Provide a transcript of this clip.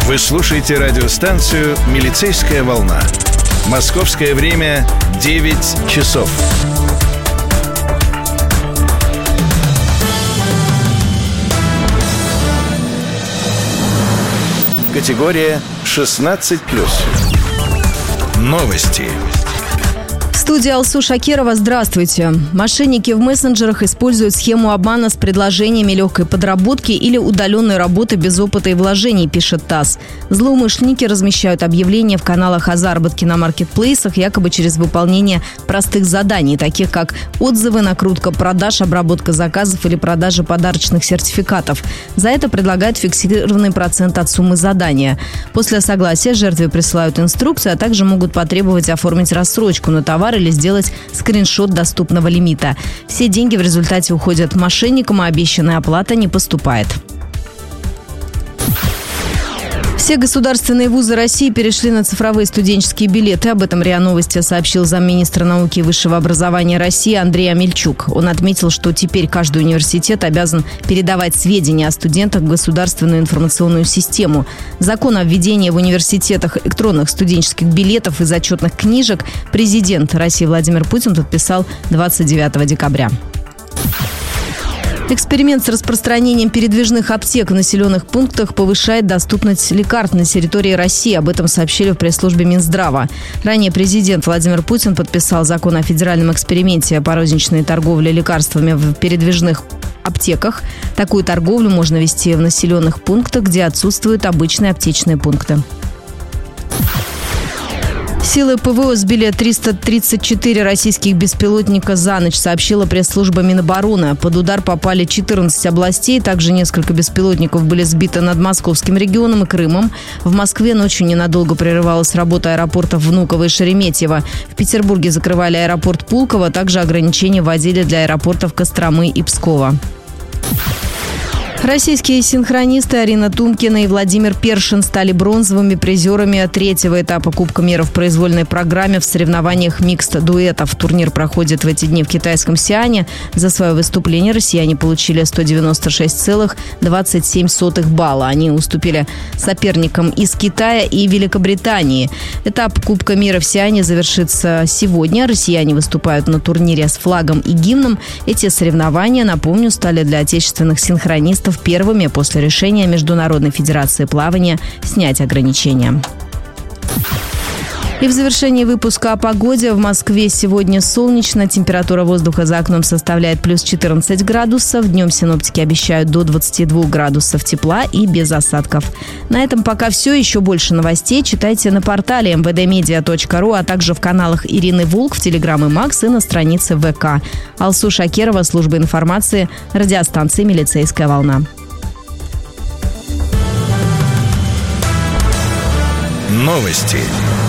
Вы слушаете радиостанцию «Милицейская волна». Московское время 9 часов. Категория 16+. Новости. В студии Алсу Шакирова. Здравствуйте. Мошенники в мессенджерах используют схему обмана с предложениями легкой подработки или удаленной работы без опыта и вложений, пишет ТАСС. Злоумышленники размещают объявления в каналах о заработке на маркетплейсах якобы через выполнение простых заданий, таких как отзывы, накрутка продаж, обработка заказов или продажа подарочных сертификатов. За это предлагают фиксированный процент от суммы задания. После согласия жертве присылают инструкцию, а также могут потребовать оформить рассрочку на товар или сделать скриншот доступного лимита. Все деньги в результате уходят мошенникам, а обещанная оплата не поступает. Все государственные вузы России перешли на цифровые студенческие билеты. Об этом РИА Новости сообщил замминистра науки и высшего образования России Андрей Амельчук. Он отметил, что теперь каждый университет обязан передавать сведения о студентах в государственную информационную систему. Закон о введении в университетах электронных студенческих билетов и зачетных книжек президент России Владимир Путин подписал 29 декабря. Эксперимент с распространением передвижных аптек в населенных пунктах повышает доступность лекарств на территории России. Об этом сообщили в пресс-службе Минздрава. Ранее президент Владимир Путин подписал закон о федеральном эксперименте по розничной торговле лекарствами в передвижных аптеках. Такую торговлю можно вести в населенных пунктах, где отсутствуют обычные аптечные пункты. Силы ПВО сбили 334 российских беспилотника за ночь, сообщила пресс-служба Минобороны. Под удар попали 14 областей. Также несколько беспилотников были сбиты над Московским регионом и Крымом. В Москве ночью ненадолго прерывалась работа аэропортов Внуково и Шереметьево. В Петербурге закрывали аэропорт Пулково. Также ограничения вводили для аэропортов Костромы и Пскова. Российские синхронисты Арина Тумкина и Владимир Першин стали бронзовыми призерами третьего этапа Кубка мира в произвольной программе в соревнованиях микст-дуэтов. Турнир проходит в эти дни в китайском Сиане. За свое выступление россияне получили 196,27 балла. Они уступили соперникам из Китая и Великобритании. Этап Кубка мира в Сиане завершится сегодня. Россияне выступают на турнире с флагом и гимном. Эти соревнования, напомню, стали для отечественных синхронистов первыми после решения Международной федерации плавания снять ограничения. И в завершении выпуска о погоде. В Москве сегодня солнечно. Температура воздуха за окном составляет плюс 14 градусов. Днем синоптики обещают до 22 градусов тепла и без осадков. На этом пока все. Еще больше новостей читайте на портале mvdmedia.ru, а также в каналах Ирины Вулк, в Телеграм и Макс и на странице ВК. Алсу Шакирова, служба информации, радиостанции «Милицейская волна». Новости